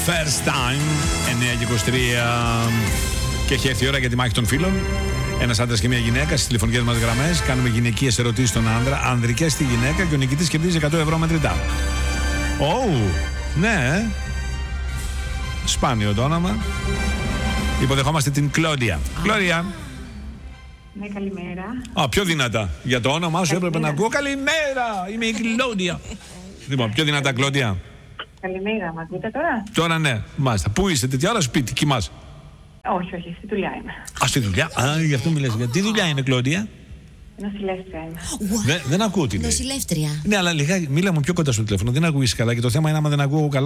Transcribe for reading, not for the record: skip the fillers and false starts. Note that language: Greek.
First Time, 9:23. Και έχει έρθει η ώρα για τη μάχη των φίλων. Ένας άντρας και μια γυναίκα στις τηλεφωνικές μας γραμμές. Κάνουμε γυναικείες ερωτήσεις στον άντρα, ανδρικές στη γυναίκα και ο νικητής κερδίζει 100 ευρώ μετρητά. Ναι. Σπάνιο το όνομα. Υποδεχόμαστε την Κλόντια. Κλόντια. Ναι, καλημέρα. Πιο δυνατά. Για το όνομά σου έπρεπε να ακούω. Καλημέρα! Είμαι η Κλόντια. Λοιπόν, πιο δυνατά, Κλόντια. Καλημέρα, μας ακούτε τώρα? Τώρα ναι, μάλιστα. Πού είστε, τέτοια ώρα σπίτι, κοιμάσαι? Όχι, στη δουλειά είμαι. Στη δουλειά. Γι' αυτό μιλάς. Τι δουλειά είναι, Κλόντια? Νοσηλεύτρια είμαι. Δεν ακούω τι λέει. Νοσηλεύτρια. Ναι, αλλά λιγάκι, μίλα μου πιο κοντά στο τηλέφωνο. Δεν ακούγεις καλά και το θέμα είναι άμα δεν ακούω καλά.